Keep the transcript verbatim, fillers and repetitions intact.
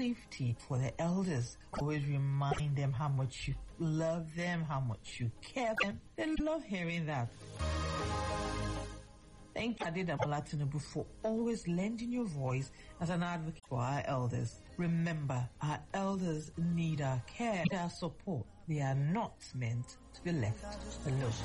safety for the elders. Always remind them how much you love them, how much you care for them. They love hearing that. Thank you, Adedamola Tinubu, for always lending your voice as an advocate for our elders. Remember, our elders need our care and our support. They are not meant to be left alone.